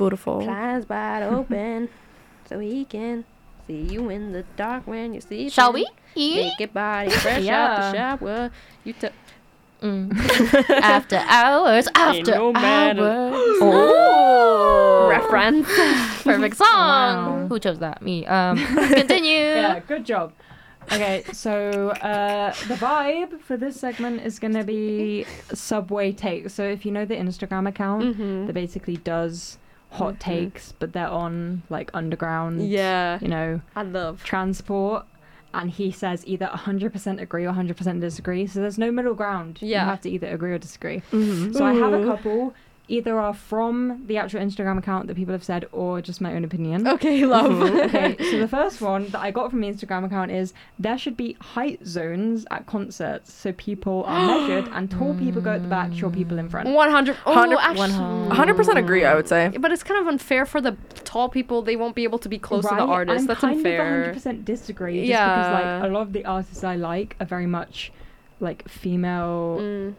beautiful. Eyes wide open, so he can see you in the dark when you sleep. Shall we? Naked body fresh out the shower. You took. After hours, after no matter. hours. Oh. Reference. Perfect song. Wow. Who chose that? Me. Continue. Yeah, good job. Okay, so the vibe for this segment is going to be Subway Takes. So if you know the Instagram account that basically does hot takes, but they're on like underground, Yeah. you know, I love. transport. And he says either 100% agree or 100% disagree. So there's no middle ground. Yeah. You have to either agree or disagree. So I have a couple. Either are from the actual Instagram account that people have said or just my own opinion. Okay, love. Okay, so the first one that I got from the Instagram account is there should be height zones at concerts so people are measured and tall people go at the back, short people in front. 100. Oh, 100 actually. 100% agree, I would say. But it's kind of unfair for the tall people. They won't be able to be close to the artist. I'm That's kind unfair. of 100% disagree. Just Yeah. because like a lot of the artists I like are very much like female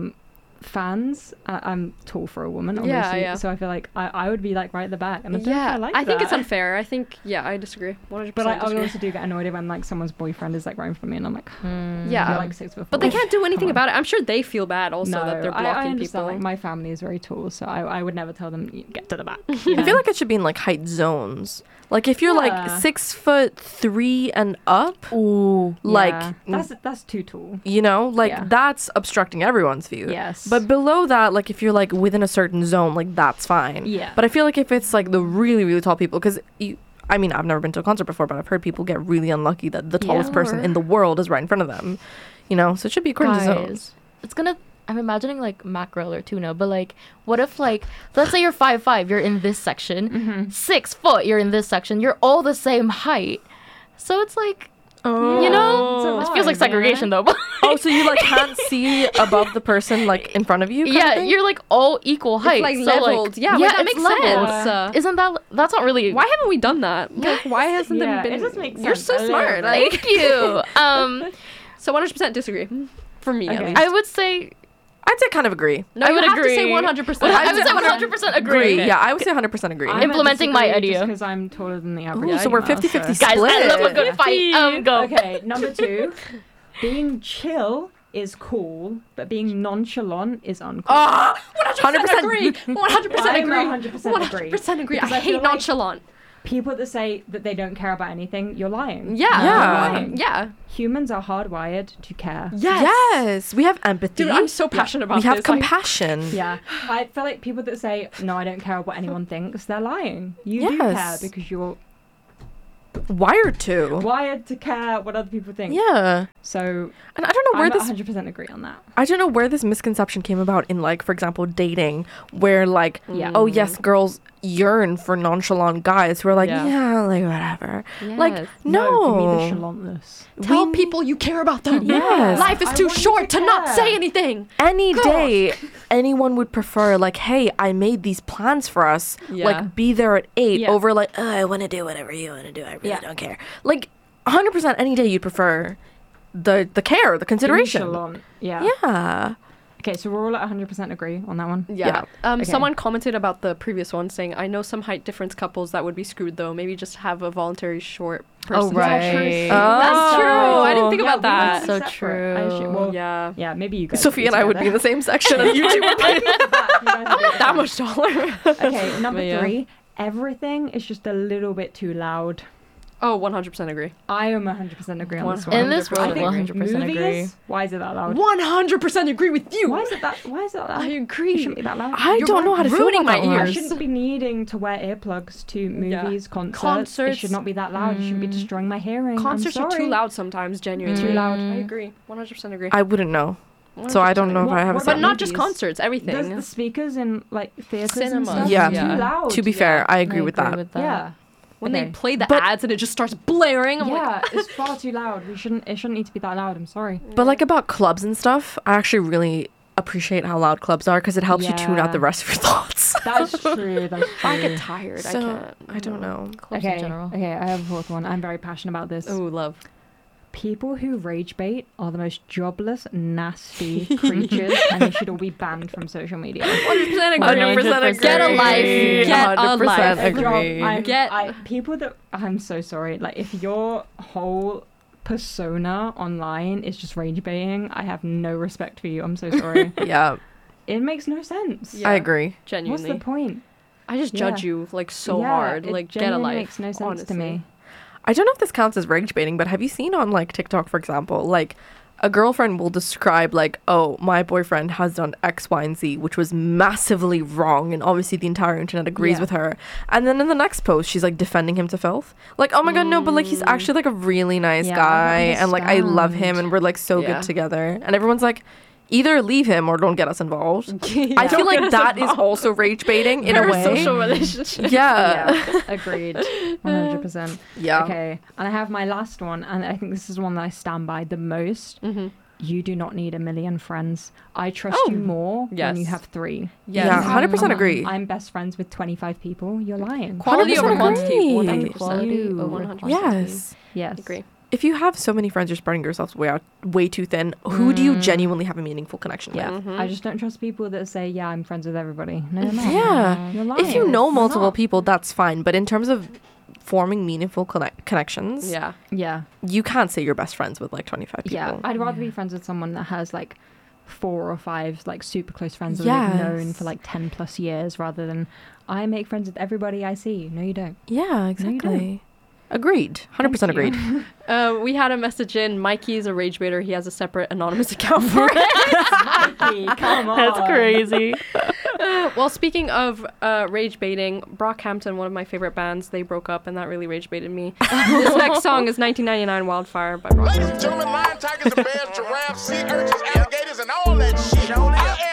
fans. I'm tall for a woman, obviously. Yeah, yeah. So I feel like I would be like right at the back. And I don't Yeah, like I think it's that. unfair. I think, I disagree. 100% But I disagree. also do get annoyed when like someone's boyfriend is like right in front of me and I'm like, Yeah. you're like 6'4". But they can't do anything Come on. about it. I'm sure they feel bad also No, that they're I blocking understand. people. Like my family is very tall, so I would never tell them get to the back. I feel like it should be in like height zones. Like if you're like Yeah. 6'3" and up, Ooh. like that's too tall. you know, like Yeah. that's obstructing everyone's view. Yes. But below that, like if you're like within a certain zone, like that's fine. Yeah. But I feel like if it's like the really, really tall people, because I mean, I've never been to a concert before, but I've heard people get really unlucky that the tallest person in the world is right in front of them. You know, so it should be according to zones. It's gonna. I'm imagining like mackerel or tuna, but like, what if like, let's say you're 5'5", you're in this section, 6 foot, you're in this section, you're all the same height, so it's like, you know, it feels like segregation though. But Oh, so you like can't see above the person like in front of you? kind of yeah, thing? you're like all equal height. like so, leveled. Yeah, yeah, like, that it makes makes sense. sense. Isn't that's not really? Why haven't we done that? Like, why hasn't Yeah, there been? it does make You're sense so a little smart. bit. Like, Thank you. so 100% disagree. For me, at Okay. least. I would say I'd say kind of agree. No, I you would have agree. to say 100%. I would say 100% agree. Yeah, I would say 100% agree. I'm Implementing my idea. because I'm taller than the average. Ooh, so we're female, 50-50 so- Guys, I love a Split. good fight. Go. Okay, number 2. Being chill is cool, but being nonchalant is uncool. 100% agree. 100% I'm agree. 100% agree. 100% agree. Because I I feel hate like- nonchalant. People that say that they don't care about anything, you're lying. Yeah. Yeah. Lying. Yeah. Humans are hardwired to care. Yes, we have empathy. Dude, I'm so passionate about we have this. Like, compassion. Yeah, I feel like people that say, no, I don't care what anyone thinks, they're lying. You do Yes. care because you're Wired to. wired to care what other people think. Yeah. So And I don't know where I'm this 100% agree on that. I don't know where this misconception came about in, like, for example, dating, where, like, Yeah. oh, yes, girls yearn for nonchalant guys who are like, Yeah. yeah, like, whatever. Like, Yes. Give me no. the chalantless. Tell We- people you care about them. Yes. Life is I too want you short to to not care. say anything. Any day, anyone would prefer, like, hey, I made these plans for us. Yeah. Like, be there at 8 Yeah. over, like, I want to do whatever you want to do. I really Yeah. don't care. Like, 100% any day you'd prefer the care, the consideration. Nonchalant. Yeah. Yeah. Okay, so we're all at 100% agree on that one. Yeah. Okay. Someone commented about the previous one saying, I know some height difference couples that would be screwed though. Maybe just have a voluntary short person. right. That's true. I didn't think about we that. went So separate. I true. well, Yeah. yeah, maybe you guys. Sophie and I would be in the same section and you two would be. That much taller. Okay, number But yeah. 3. Everything is just a little bit too loud. Oh, 100% agree. I am 100% agree on this one. In this world, I think 100% movies, agree. why is it that loud? 100% agree with you. Why is it that loud? I It agree. shouldn't be that loud. I You're don't know how to feel ruining about my that one. I ears. shouldn't be needing to wear earplugs to movies, concerts. It Concerts. should not be that loud. It shouldn't be destroying my hearing. Concerts I'm are sorry. too loud sometimes, genuinely. Too loud. I agree. 100% agree. I wouldn't know. So I don't know if I have a What But say. not just movies? concerts, everything. Does the speakers in like theaters and Cinema. stuff Yeah. are Yeah. too loud? To be fair, I agree with that. Yeah. when Okay. they play the But- ads and it just starts blaring, I'm Yeah, like, it's far too loud. It shouldn't need to be that loud. I'm sorry. But like about clubs and stuff, I actually really appreciate how loud clubs are because it helps you tune out the Yeah. rest of your thoughts. That's true. That's true. I get tired. I So can't. I don't know. Clubs in Okay. general. Okay, I have a fourth one. I'm very passionate about this. Oh, love. people who rage bait are the most jobless, nasty creatures, and they should all be banned from social media. 100% agree. 100% agree. Get a life. Get a 100% life. agree. People that I'm so sorry. Like, if your whole persona online is just rage baiting, I have no respect for you. I'm so sorry. Yeah, It makes no sense. Yeah. I agree. Genuinely. What's the point? I just judge you like so Yeah, hard. it Like, get a genuinely life. makes no sense honestly. to me. I don't know if this counts as rage baiting, but have you seen on like TikTok, for example, like a girlfriend will describe like, oh, my boyfriend has done X, Y, and Z, which was massively wrong, and obviously the entire internet agrees Yeah. with her. And then in the next post, she's like defending him to filth. Like, oh my god, no, but like he's actually like a really nice Yeah, I guy, don't and like I love him, understand. and we're like so Yeah. good together. And everyone's like, either leave him or don't get us involved. I Don't feel like get us that is involved. also rage baiting in a way. Parasocial relationship. Yeah. Yeah, agreed. 100%. Yeah. Okay, and I have my last one, and I think this is one that I stand by the most. Mm-hmm. You do not need a million friends. I trust Oh, you more when you yes. have 3. Yes. Yeah, You 100% have- agree. I'm best friends with 25 people. You're lying. Quality over 100% quantity. agree. 100%. Quality over 100%. Yes. Yes. Agree. If you have so many friends, you're spreading yourselves way too thin. Who do you genuinely have a meaningful connection Yeah. with? Mm-hmm. I just don't trust people that say, yeah, I'm friends with everybody. No, you're not. Yeah. You're lying. If you know You're multiple not. people, that's fine. But in terms of forming meaningful connections, Yeah. Yeah. you can't say you're best friends with like 25 people. Yeah. I'd rather be friends with someone that has like 4 or 5 like super close friends that they've known Yes. for like 10 plus years rather than I make friends with everybody I see. No, you don't. Yeah, you exactly. Agreed. 100% Thank you. agreed. We had a message in. Mikey is a rage baiter. He has a separate anonymous account for it. Come on. crazy. Well, speaking of rage baiting, Brockhampton, one of my favorite bands, they broke up, and that really rage baited me. This next song is 1999 Wildfire by Ladies Brockhampton. and gentlemen, lion, tigers, and bears, giraffes, sea urchins, alligators, and all that shit. I